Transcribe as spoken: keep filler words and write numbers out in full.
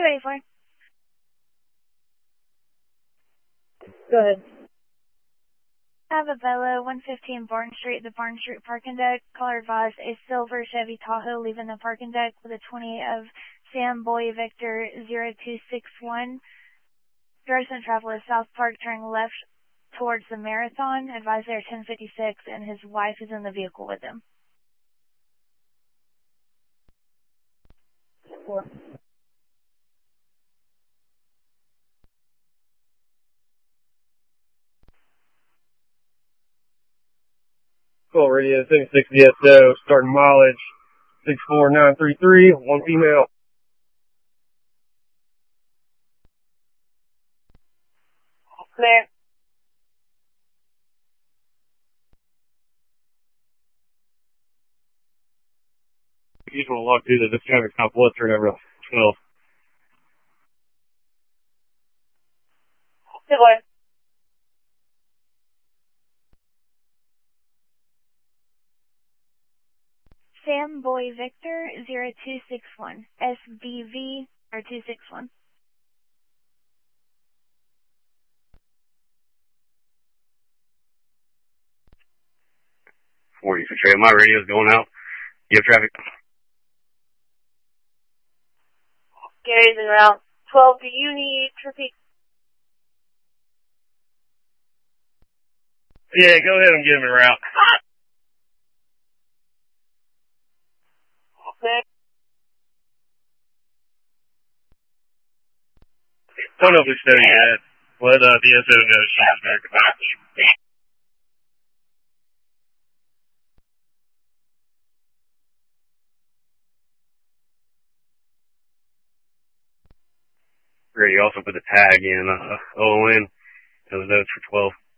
ready for it. Go ahead. Avavella, one fifteen Barn Street, the Barn Street parking deck. Caller advised a silver Chevy Tahoe leaving the parking deck with a twenty of Sam Boy Victor zero two six one. Direction of travel is South Park, turning left towards the Marathon. Advised there ten fifty-six, and his wife is in the vehicle with him. Four. Call radio six sixty S O, starting mileage six four nine three three, one female. Clear. You just want to log through the traffic stop Western over twelve. Good boy. Sam Boy Victor zero two six one. S B V zero two six one. forty for trade. My radio's going out. You have traffic? Gary's in route twelve. Do you need to repeat? Yeah, go ahead and get him in route. Okay. Don't know if it's steady yet. Let uh, D S O know she's back. Great, you also put the tag in uh, O N. Those notes for twelve.